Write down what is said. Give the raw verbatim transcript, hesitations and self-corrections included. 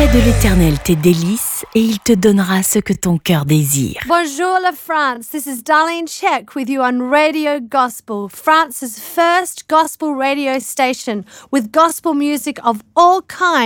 Fais de l'Éternel tes délices et il te donnera ce que ton cœur désire. Bonjour la France, this is Darlene Check with you on Radio Gospel, France's first gospel radio station with gospel music of all kinds.